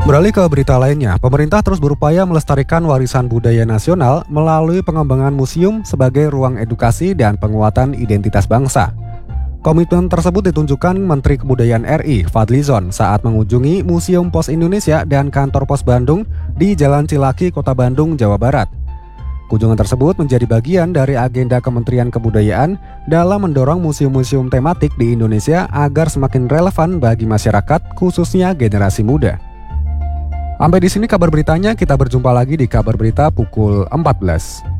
Beralih ke berita lainnya, pemerintah terus berupaya melestarikan warisan budaya nasional melalui pengembangan museum sebagai ruang edukasi dan penguatan identitas bangsa. Komitmen tersebut ditunjukkan Menteri Kebudayaan RI Fadlizon saat mengunjungi Museum Pos Indonesia dan Kantor Pos Bandung di Jalan Cilaki, Kota Bandung, Jawa Barat. Kunjungan tersebut menjadi bagian dari agenda Kementerian Kebudayaan dalam mendorong museum-museum tematik di Indonesia agar semakin relevan bagi masyarakat, khususnya generasi muda. Sampai di sini kabar beritanya, kita berjumpa lagi di kabar berita pukul 14.